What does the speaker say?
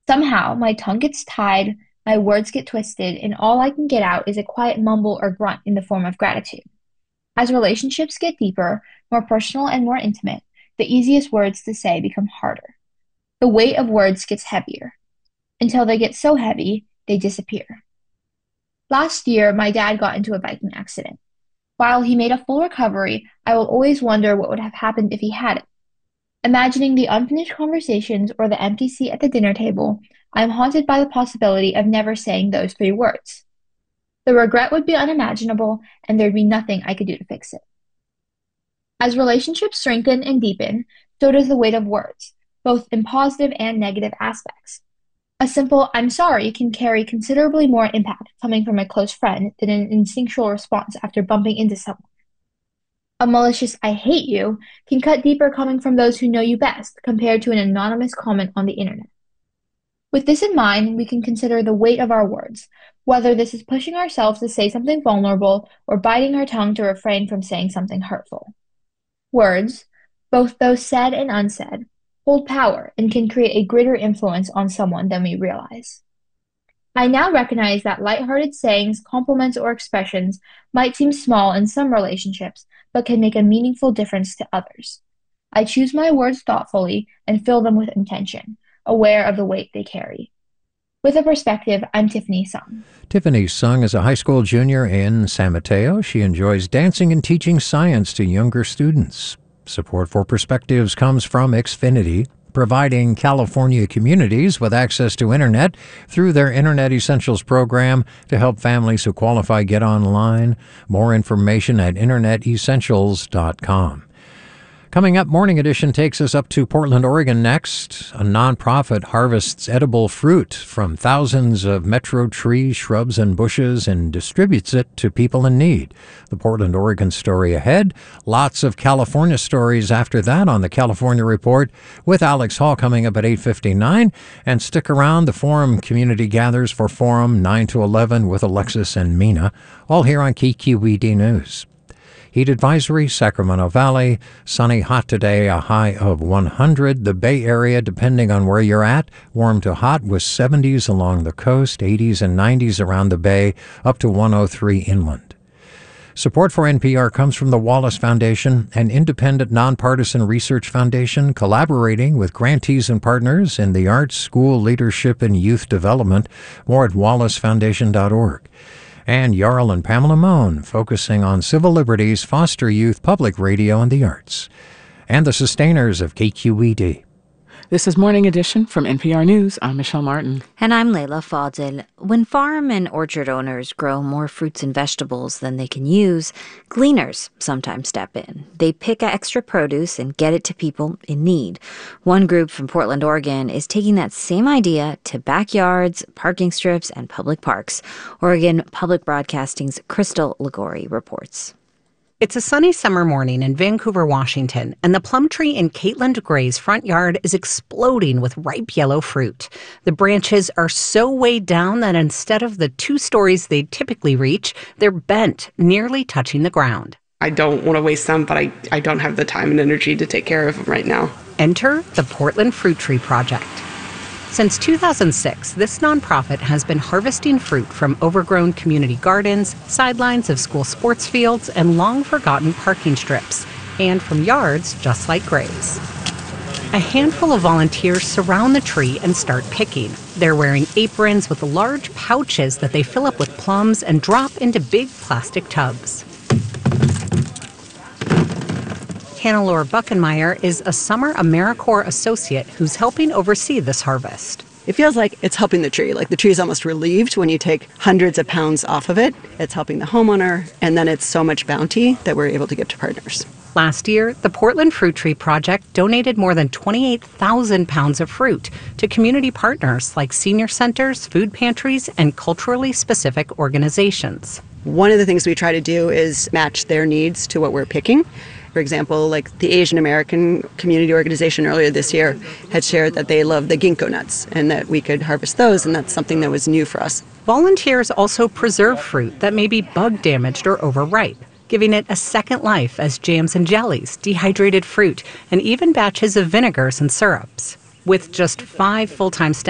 Somehow, my tongue gets tied, my words get twisted, and all I can get out is a quiet mumble or grunt in the form of gratitude. As relationships get deeper, more personal, and more intimate, the easiest words to say become harder. The weight of words gets heavier, until they get so heavy, they disappear. Last year, my dad got into a biking accident. While he made a full recovery, I will always wonder what would have happened if he hadn't. Imagining the unfinished conversations or the empty seat at the dinner table, I am haunted by the possibility of never saying those three words. The regret would be unimaginable, and there'd be nothing I could do to fix it. As relationships strengthen and deepen, so does the weight of words, both in positive and negative aspects. A simple "I'm sorry" can carry considerably more impact coming from a close friend than an instinctual response after bumping into someone. A malicious "I hate you" can cut deeper coming from those who know you best compared to an anonymous comment on the internet. With this in mind, we can consider the weight of our words, whether this is pushing ourselves to say something vulnerable or biting our tongue to refrain from saying something hurtful. Words, both those said and unsaid, hold power and can create a greater influence on someone than we realize. I now recognize that lighthearted sayings, compliments, or expressions might seem small in some relationships, but can make a meaningful difference to others. I choose my words thoughtfully and fill them with intention, aware of the weight they carry. With a perspective, I'm Tiffany Sung. Tiffany Sung is a high school junior in San Mateo. She enjoys dancing and teaching science to younger students. Support for Perspectives comes from Xfinity, providing California communities with access to internet through their Internet Essentials program to help families who qualify get online. More information at internetessentials.com. Coming up, Morning Edition takes us up to Portland, Oregon next. A nonprofit harvests edible fruit from thousands of metro trees, shrubs, and bushes and distributes it to people in need. The Portland, Oregon story ahead. Lots of California stories after that on the California Report with Alex Hall coming up at 8:59. And stick around. The Forum community gathers for Forum 9 to 11 with Alexis and Mina, all here on KQED News. Heat advisory, Sacramento Valley. Sunny, hot today, a high of 100. The Bay Area, depending on where you're at, warm to hot with 70s along the coast, 80s and 90s around the Bay, up to 103 inland. Support for NPR comes from the Wallace Foundation, an independent nonpartisan research foundation collaborating with grantees and partners in the arts, school leadership, and youth development. More at wallacefoundation.org. And Jarl and Pamela Mohn, focusing on civil liberties, foster youth, public radio, and the arts. And the sustainers of KQED. This is Morning Edition from NPR News. I'm Michelle Martin. And I'm Leila Fadil. When farm and orchard owners grow more fruits and vegetables than they can use, gleaners sometimes step in. They pick extra produce and get it to people in need. One group from Portland, Oregon is taking that same idea to backyards, parking strips, and public parks. Oregon Public Broadcasting's Crystal Ligori reports. It's a sunny summer morning in Vancouver, Washington, and the plum tree in Caitlin Gray's front yard is exploding with ripe yellow fruit. The branches are so weighed down that instead of the 2 stories they typically reach, they're bent, nearly touching the ground. I don't want to waste them, but I don't have the time and energy to take care of them right now. Enter the Portland Fruit Tree Project. Since 2006, this nonprofit has been harvesting fruit from overgrown community gardens, sidelines of school sports fields, and long-forgotten parking strips, and from yards just like Gray's. A handful of volunteers surround the tree and start picking. They're wearing aprons with large pouches that they fill up with plums and drop into big plastic tubs. Hannelore Buckenmeyer is a summer AmeriCorps associate who's helping oversee this harvest. It feels like it's helping the tree. Like the tree is almost relieved when you take hundreds of pounds off of it. It's helping the homeowner, and then it's so much bounty that we're able to give to partners. Last year, the Portland Fruit Tree Project donated more than 28,000 pounds of fruit to community partners like senior centers, food pantries, and culturally specific organizations. One of the things we try to do is match their needs to what we're picking. For example, like the Asian American Community Organization earlier this year had shared that they love the ginkgo nuts and that we could harvest those, and that's something that was new for us. Volunteers also preserve fruit that may be bug damaged or overripe, giving it a second life as jams and jellies, dehydrated fruit, and even batches of vinegars and syrups. With just 5 full-time staff